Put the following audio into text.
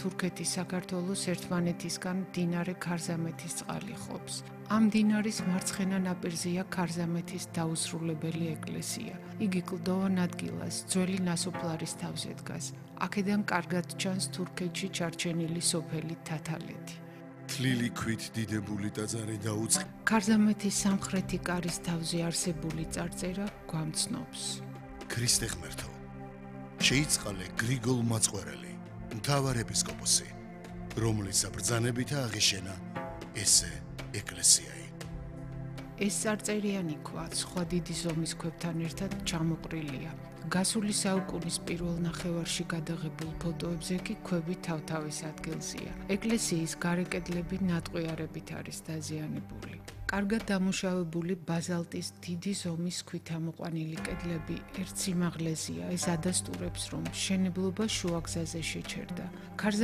თურქეთის საქართველოს ერთმანეთისგან მდინარე ქარზამეთის წყალი ყოფს. ამ მდინარის მარცხენა ნაპირზეა ქარზამეთის დაუსრულებელი ეკლესია. იგი კლდოვან ადგილას, ძველი ნასოფლარის თავზე დგას. აქედან კარგად ჩანს თურქეთში ჩარჩენილი სოფელი თათალეთი. თლილი ქვით დიდებული ტაძარი და ქარზამეთის სამხრეთი კარის თავზე არსებული წარწერა გვამცნობს. ქრისტე ღმერთო, შეიწყალე გრიგოლ მაწყვერელი, მთავარ ეპისკოპოსი, რომლის საბრძანებით აღიშენა ესე ეკლესიայի. ეს წარწერიანი ქვა სხვა დიდი ზომის ქვებთან ერთად ჩამოყრილია. გასული საუკუნის პირველ ნახევარში გადაღებულ ფოტოებზე კი ქვები თავთავის ადგილზეა. ეკლესიის გარე კედლები ნატყვიარებით არის დაზიანებული. კარგად დამუშავებული ბაზალტის დიდი ზომის ქვით ამოყვანილი კედლები ერთ სიმაღლეზეა. ეს ადასტურებს, რომ მშენებლობა შუაგზაზე შეჩერდა.